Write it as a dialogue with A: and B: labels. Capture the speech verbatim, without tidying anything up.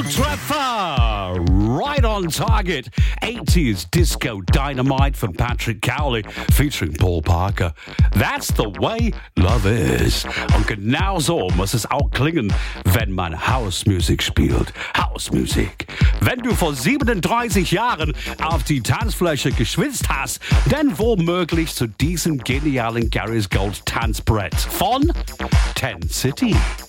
A: Treffer! Right on target. eighties Disco Dynamite from Patrick Cowley featuring Paul Parker. That's the way love is. Und genau so muss es auch klingen, wenn man Housemusik spielt. Housemusik. Wenn du vor siebenunddreißig Jahren auf die Tanzfläche geschwitzt hast, dann womöglich zu diesem genialen Gary's Gold Tanzbrett von Ten City.